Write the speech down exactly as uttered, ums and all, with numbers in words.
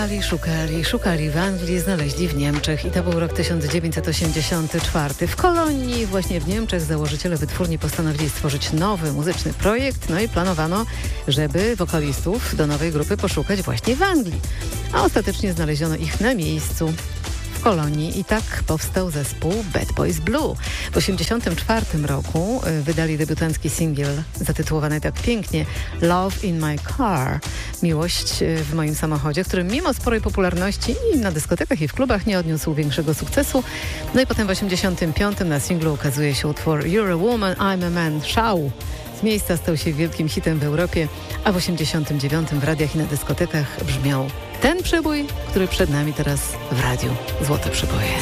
Szukali, szukali, szukali w Anglii, znaleźli w Niemczech i to był rok tysiąc dziewięćset osiemdziesiąty czwarty. W Kolonii, właśnie w Niemczech, założyciele wytwórni postanowili stworzyć nowy muzyczny projekt, no i planowano, żeby wokalistów do nowej grupy poszukać właśnie w Anglii. A ostatecznie znaleziono ich na miejscu w Kolonii i tak powstał zespół Bad Boys Blue. W osiemdziesiątym czwartym roku wydali debiutancki singiel zatytułowany tak pięknie Love in My Car, miłość w moim samochodzie, który mimo sporej popularności i na dyskotekach i w klubach nie odniósł większego sukcesu. No i potem w osiemdziesiątym piątym na singlu ukazuje się utwór You're a Woman, I'm a Man, Szał. Z miejsca stał się wielkim hitem w Europie, a w osiemdziesiątym dziewiątym w radiach i na dyskotekach brzmiał ten przebój, który przed nami teraz w radiu. Złote przeboje.